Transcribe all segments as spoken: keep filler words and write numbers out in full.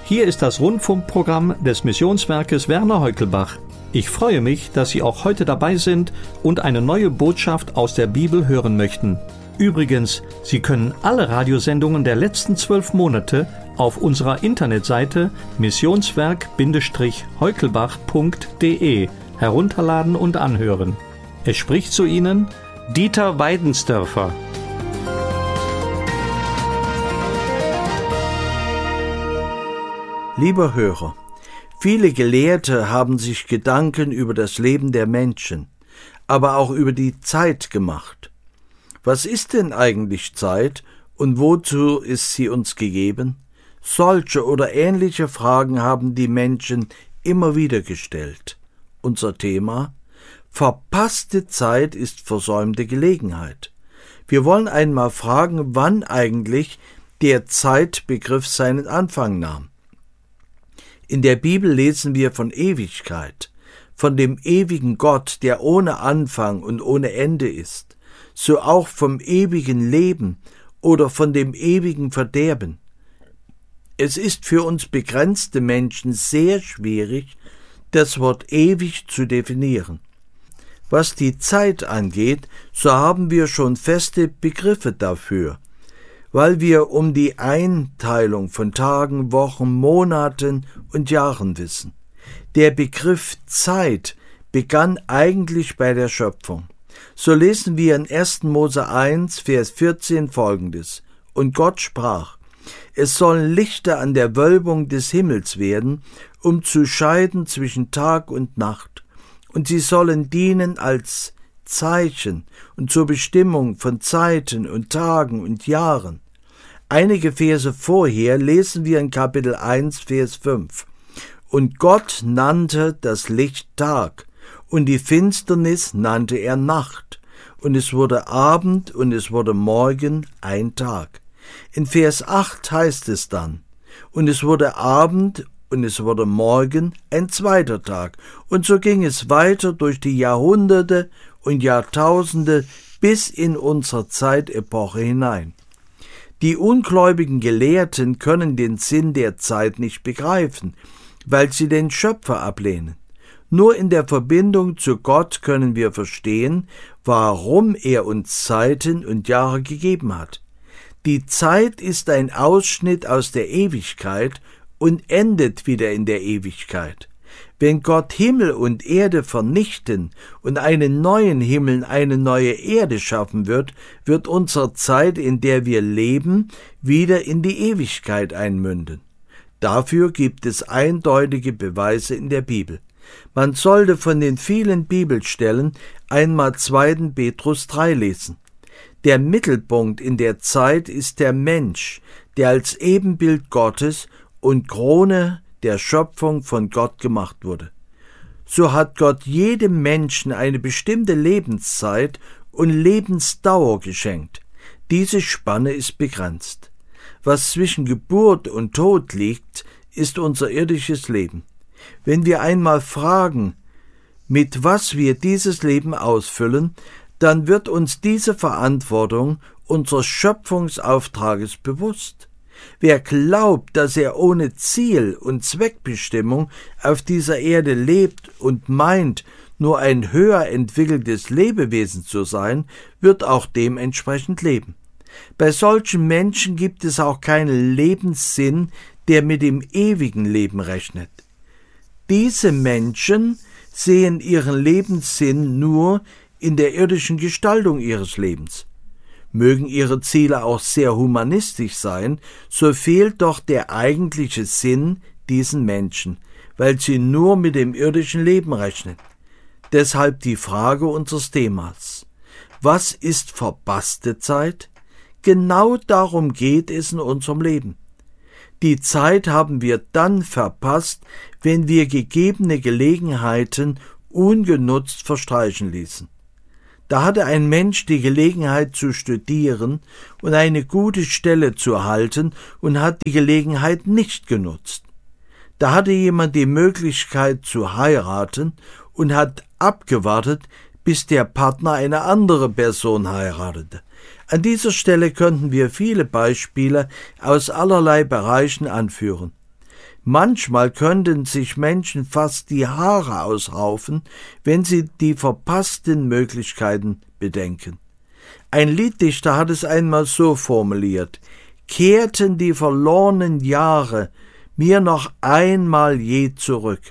Hier ist das Rundfunkprogramm des Missionswerkes Werner Heukelbach. Ich freue mich, dass Sie auch heute dabei sind und eine neue Botschaft aus der Bibel hören möchten. Übrigens, Sie können alle Radiosendungen der letzten zwölf Monate auf unserer Internetseite missionswerk heukelbach punkt de herunterladen und anhören. Es spricht zu Ihnen Dieter Weidensdörfer. Lieber Hörer, viele Gelehrte haben sich Gedanken über das Leben der Menschen, aber auch über die Zeit gemacht. Was ist denn eigentlich Zeit und wozu ist sie uns gegeben? Solche oder ähnliche Fragen haben die Menschen immer wieder gestellt. Unser Thema: Verpasste Zeit ist versäumte Gelegenheit. Wir wollen einmal fragen, wann eigentlich der Zeitbegriff seinen Anfang nahm. In der Bibel lesen wir von Ewigkeit, von dem ewigen Gott, der ohne Anfang und ohne Ende ist, so auch vom ewigen Leben oder von dem ewigen Verderben. Es ist für uns begrenzte Menschen sehr schwierig, das Wort ewig zu definieren. Was die Zeit angeht, so haben wir schon feste Begriffe dafür, weil wir um die Einteilung von Tagen, Wochen, Monaten und Jahren wissen. Der Begriff Zeit begann eigentlich bei der Schöpfung. So lesen wir in erster Mose eins, Vers vierzehn folgendes: Und Gott sprach: Es sollen Lichter an der Wölbung des Himmels werden, um zu scheiden zwischen Tag und Nacht, und sie sollen dienen als Zeichen und zur Bestimmung von Zeiten und Tagen und Jahren. Einige Verse vorher lesen wir in Kapitel eins, Vers fünf. Und Gott nannte das Licht Tag, und die Finsternis nannte er Nacht, und es wurde Abend und es wurde Morgen ein Tag. In Vers acht heißt es dann: Und es wurde Abend und es wurde Morgen ein zweiter Tag. Und so ging es weiter durch die Jahrhunderte und Jahrtausende bis in unsere Zeitepoche hinein. Die ungläubigen Gelehrten können den Sinn der Zeit nicht begreifen, weil sie den Schöpfer ablehnen. Nur in der Verbindung zu Gott können wir verstehen, warum er uns Zeiten und Jahre gegeben hat. Die Zeit ist ein Ausschnitt aus der Ewigkeit und endet wieder in der Ewigkeit. Wenn Gott Himmel und Erde vernichten und einen neuen Himmel und eine neue Erde schaffen wird, wird unsere Zeit, in der wir leben, wieder in die Ewigkeit einmünden. Dafür gibt es eindeutige Beweise in der Bibel. Man sollte von den vielen Bibelstellen einmal zweiter Petrus drei lesen. Der Mittelpunkt in der Zeit ist der Mensch, der als Ebenbild Gottes und Krone der Schöpfung von Gott gemacht wurde. So hat Gott jedem Menschen eine bestimmte Lebenszeit und Lebensdauer geschenkt. Diese Spanne ist begrenzt. Was zwischen Geburt und Tod liegt, ist unser irdisches Leben. Wenn wir einmal fragen, mit was wir dieses Leben ausfüllen, dann wird uns diese Verantwortung unseres Schöpfungsauftrages bewusst. Wer glaubt, dass er ohne Ziel und Zweckbestimmung auf dieser Erde lebt und meint, nur ein höher entwickeltes Lebewesen zu sein, wird auch dementsprechend leben. Bei solchen Menschen gibt es auch keinen Lebenssinn, der mit dem ewigen Leben rechnet. Diese Menschen sehen ihren Lebenssinn nur in der irdischen Gestaltung ihres Lebens. Mögen ihre Ziele auch sehr humanistisch sein, so fehlt doch der eigentliche Sinn diesen Menschen, weil sie nur mit dem irdischen Leben rechnen. Deshalb die Frage unseres Themas: Was ist verpasste Zeit? Genau darum geht es in unserem Leben. Die Zeit haben wir dann verpasst, wenn wir gegebene Gelegenheiten ungenutzt verstreichen ließen. Da hatte ein Mensch die Gelegenheit zu studieren und eine gute Stelle zu erhalten und hat die Gelegenheit nicht genutzt. Da hatte jemand die Möglichkeit zu heiraten und hat abgewartet, bis der Partner eine andere Person heiratete. An dieser Stelle könnten wir viele Beispiele aus allerlei Bereichen anführen. Manchmal könnten sich Menschen fast die Haare ausraufen, wenn sie die verpassten Möglichkeiten bedenken. Ein Lieddichter hat es einmal so formuliert: Kehrten die verlorenen Jahre mir noch einmal je zurück.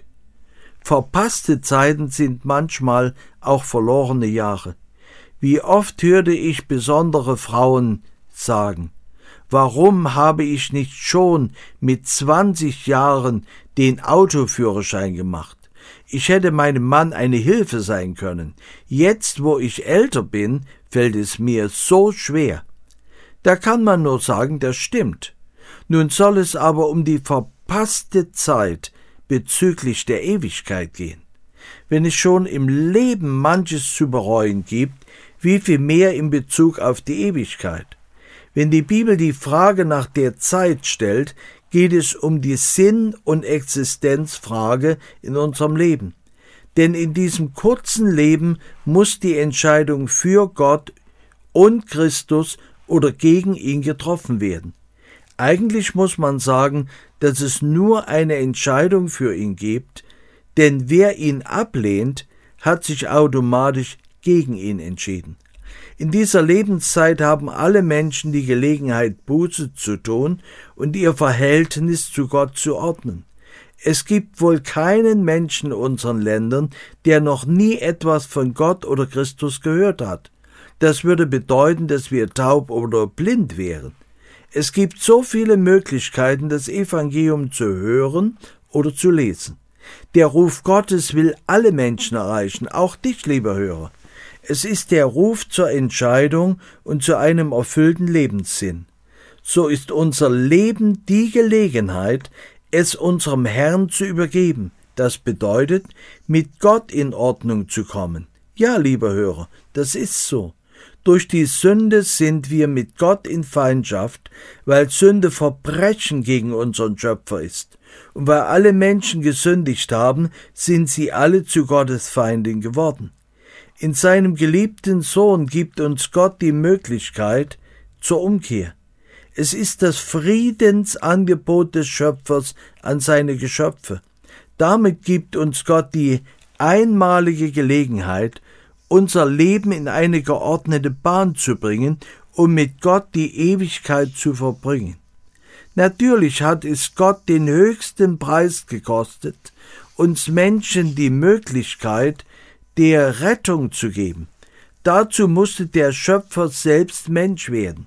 Verpasste Zeiten sind manchmal auch verlorene Jahre. Wie oft hörte ich besondere Frauen sagen: Warum habe ich nicht schon mit zwanzig Jahren den Autoführerschein gemacht? Ich hätte meinem Mann eine Hilfe sein können. Jetzt, wo ich älter bin, fällt es mir so schwer. Da kann man nur sagen, das stimmt. Nun soll es aber um die verpasste Zeit bezüglich der Ewigkeit gehen. Wenn es schon im Leben manches zu bereuen gibt, wie viel mehr in Bezug auf die Ewigkeit. Wenn die Bibel die Frage nach der Zeit stellt, geht es um die Sinn- und Existenzfrage in unserem Leben. Denn in diesem kurzen Leben muss die Entscheidung für Gott und Christus oder gegen ihn getroffen werden. Eigentlich muss man sagen, dass es nur eine Entscheidung für ihn gibt, denn wer ihn ablehnt, hat sich automatisch gegen ihn entschieden. In dieser Lebenszeit haben alle Menschen die Gelegenheit, Buße zu tun und ihr Verhältnis zu Gott zu ordnen. Es gibt wohl keinen Menschen in unseren Ländern, der noch nie etwas von Gott oder Christus gehört hat. Das würde bedeuten, dass wir taub oder blind wären. Es gibt so viele Möglichkeiten, das Evangelium zu hören oder zu lesen. Der Ruf Gottes will alle Menschen erreichen, auch dich, lieber Hörer. Es ist der Ruf zur Entscheidung und zu einem erfüllten Lebenssinn. So ist unser Leben die Gelegenheit, es unserem Herrn zu übergeben. Das bedeutet, mit Gott in Ordnung zu kommen. Ja, lieber Hörer, das ist so. Durch die Sünde sind wir mit Gott in Feindschaft, weil Sünde Verbrechen gegen unseren Schöpfer ist. Und weil alle Menschen gesündigt haben, sind sie alle zu Gottes Feinden geworden. In seinem geliebten Sohn gibt uns Gott die Möglichkeit zur Umkehr. Es ist das Friedensangebot des Schöpfers an seine Geschöpfe. Damit gibt uns Gott die einmalige Gelegenheit, unser Leben in eine geordnete Bahn zu bringen, um mit Gott die Ewigkeit zu verbringen. Natürlich hat es Gott den höchsten Preis gekostet, uns Menschen die Möglichkeit der Rettung zu geben. Dazu musste der Schöpfer selbst Mensch werden.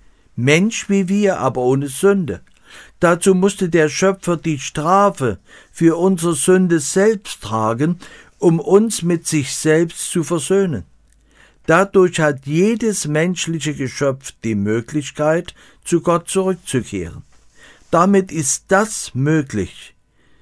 Mensch wie wir, aber ohne Sünde. Dazu musste der Schöpfer die Strafe für unsere Sünde selbst tragen, um uns mit sich selbst zu versöhnen. Dadurch hat jedes menschliche Geschöpf die Möglichkeit, zu Gott zurückzukehren. Damit ist das möglich,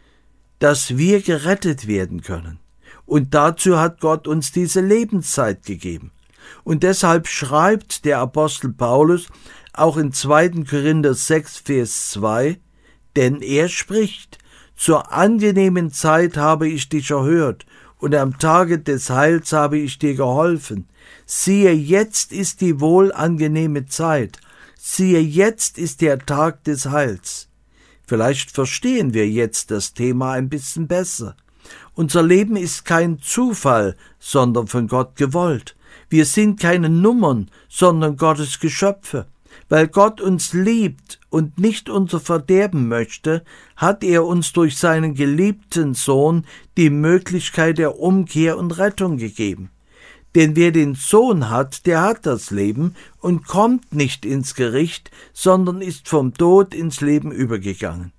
dass wir gerettet werden können. Und dazu hat Gott uns diese Lebenszeit gegeben. Und deshalb schreibt der Apostel Paulus auch in zweiten Korinther sechs, Vers zwei, denn er spricht: Zur angenehmen Zeit habe ich dich erhört, und am Tage des Heils habe ich dir geholfen. Siehe, jetzt ist die wohlangenehme Zeit. Siehe, jetzt ist der Tag des Heils. Vielleicht verstehen wir jetzt das Thema ein bisschen besser. Unser Leben ist kein Zufall, sondern von Gott gewollt. Wir sind keine Nummern, sondern Gottes Geschöpfe. Weil Gott uns liebt und nicht unser Verderben möchte, hat er uns durch seinen geliebten Sohn die Möglichkeit der Umkehr und Rettung gegeben. Denn wer den Sohn hat, der hat das Leben und kommt nicht ins Gericht, sondern ist vom Tod ins Leben übergegangen.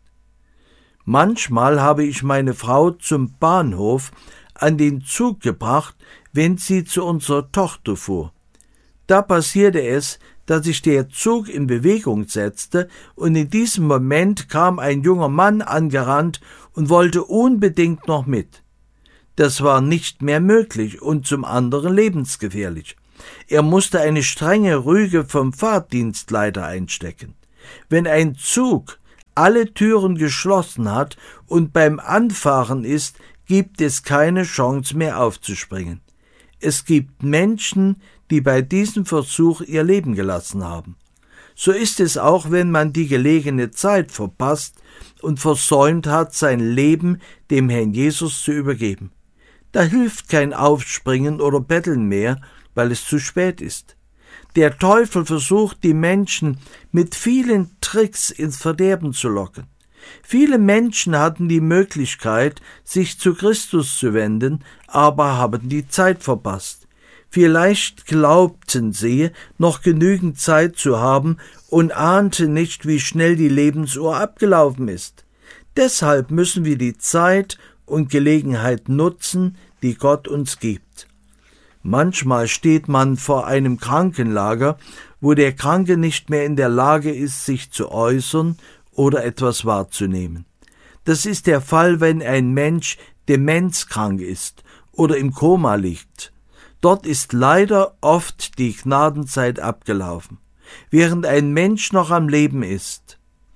Manchmal habe ich meine Frau zum Bahnhof an den Zug gebracht, wenn sie zu unserer Tochter fuhr. Da passierte es, dass sich der Zug in Bewegung setzte, und in diesem Moment kam ein junger Mann angerannt und wollte unbedingt noch mit. Das war nicht mehr möglich und zum anderen lebensgefährlich. Er musste eine strenge Rüge vom Fahrdienstleiter einstecken. Wenn ein Zug alle Türen geschlossen hat und beim Anfahren ist, gibt es keine Chance mehr aufzuspringen. Es gibt Menschen, die bei diesem Versuch ihr Leben gelassen haben. So ist es auch, wenn man die gelegene Zeit verpasst und versäumt hat, sein Leben dem Herrn Jesus zu übergeben. Da hilft kein Aufspringen oder Betteln mehr, weil es zu spät ist. Der Teufel versucht, die Menschen mit vielen Tricks ins Verderben zu locken. Viele Menschen hatten die Möglichkeit, sich zu Christus zu wenden, aber haben die Zeit verpasst. Vielleicht glaubten sie, noch genügend Zeit zu haben und ahnten nicht, wie schnell die Lebensuhr abgelaufen ist. Deshalb müssen wir die Zeit und Gelegenheit nutzen, die Gott uns gibt. Manchmal steht man vor einem Krankenlager, wo der Kranke nicht mehr in der Lage ist, sich zu äußern oder etwas wahrzunehmen. Das ist der Fall, wenn ein Mensch demenzkrank ist oder im Koma liegt. Dort ist leider oft die Gnadenzeit abgelaufen, während ein Mensch noch am Leben ist.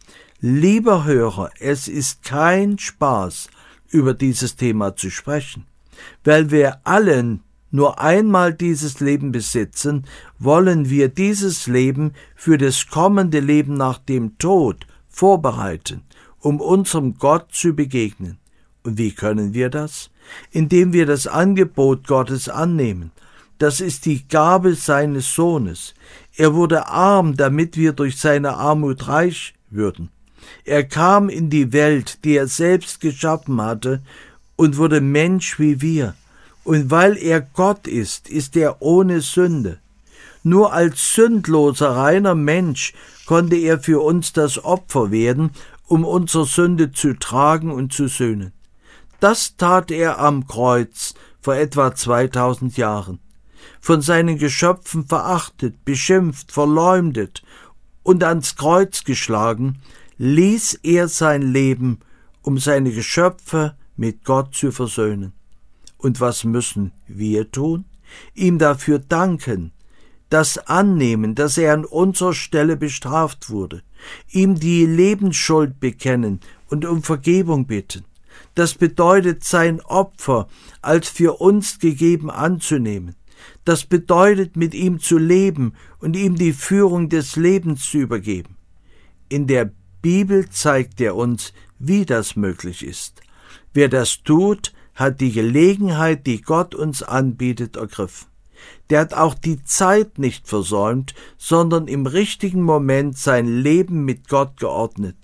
Lieber Hörer, es ist kein Spaß, über dieses Thema zu sprechen. Weil wir allen nur einmal dieses Leben besitzen, wollen wir dieses Leben für das kommende Leben nach dem Tod vorbereiten, um unserem Gott zu begegnen. Und wie können wir das? Indem wir das Angebot Gottes annehmen. Das ist die Gabe seines Sohnes. Er wurde arm, damit wir durch seine Armut reich würden. Er kam in die Welt, die er selbst geschaffen hatte, und wurde Mensch wie wir. Und weil er Gott ist, ist er ohne Sünde. Nur als sündloser, reiner Mensch konnte er für uns das Opfer werden, um unsere Sünde zu tragen und zu sühnen. Das tat er am Kreuz vor etwa zweitausend Jahren. Von seinen Geschöpfen verachtet, beschimpft, verleumdet und ans Kreuz geschlagen, ließ er sein Leben, um seine Geschöpfe mit Gott zu versöhnen. Und was müssen wir tun? Ihm dafür danken, das annehmen, dass er an unserer Stelle bestraft wurde, ihm die Lebensschuld bekennen und um Vergebung bitten. Das bedeutet, sein Opfer als für uns gegeben anzunehmen. Das bedeutet, mit ihm zu leben und ihm die Führung des Lebens zu übergeben. In der Bibel zeigt er uns, wie das möglich ist. Wer das tut, hat die Gelegenheit, die Gott uns anbietet, ergriffen. Der hat auch die Zeit nicht versäumt, sondern im richtigen Moment sein Leben mit Gott geordnet.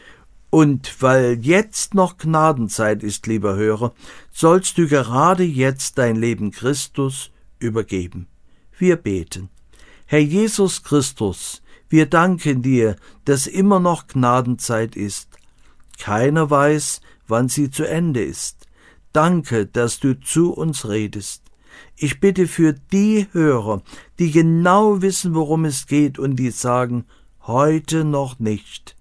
Und weil jetzt noch Gnadenzeit ist, lieber Hörer, sollst du gerade jetzt dein Leben Christus übergeben. Wir beten. Herr Jesus Christus, wir danken dir, dass immer noch Gnadenzeit ist. Keiner weiß, wann sie zu Ende ist. Danke, dass du zu uns redest. Ich bitte für die Hörer, die genau wissen, worum es geht und die sagen, heute noch nicht.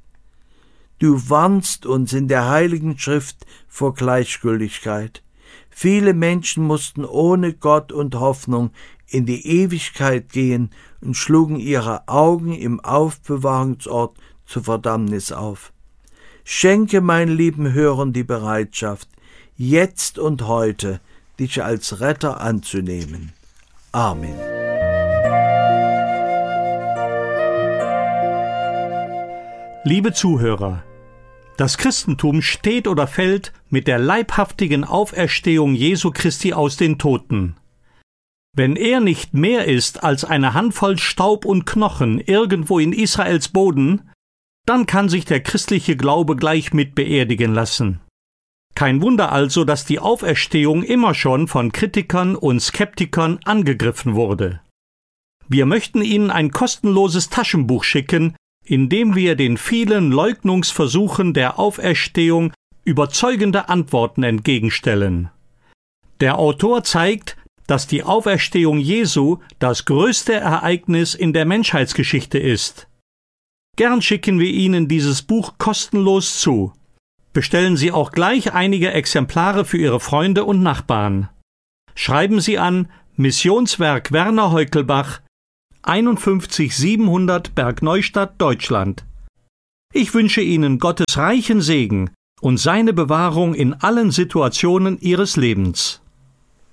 Du warnst uns in der Heiligen Schrift vor Gleichgültigkeit. Viele Menschen mussten ohne Gott und Hoffnung in die Ewigkeit gehen und schlugen ihre Augen im Aufbewahrungsort zur Verdammnis auf. Schenke meinen lieben Hörern die Bereitschaft, jetzt und heute dich als Retter anzunehmen. Amen. Liebe Zuhörer, das Christentum steht oder fällt mit der leibhaftigen Auferstehung Jesu Christi aus den Toten. Wenn er nicht mehr ist als eine Handvoll Staub und Knochen irgendwo in Israels Boden, dann kann sich der christliche Glaube gleich mit beerdigen lassen. Kein Wunder also, dass die Auferstehung immer schon von Kritikern und Skeptikern angegriffen wurde. Wir möchten Ihnen ein kostenloses Taschenbuch schicken, in dem wir den vielen Leugnungsversuchen der Auferstehung überzeugende Antworten entgegenstellen. Der Autor zeigt, dass die Auferstehung Jesu das größte Ereignis in der Menschheitsgeschichte ist. Gern schicken wir Ihnen dieses Buch kostenlos zu. Bestellen Sie auch gleich einige Exemplare für Ihre Freunde und Nachbarn. Schreiben Sie an Missionswerk Werner Heukelbach, einundfünfzig siebenhundert Bergneustadt, Deutschland. Ich wünsche Ihnen Gottes reichen Segen und seine Bewahrung in allen Situationen Ihres Lebens.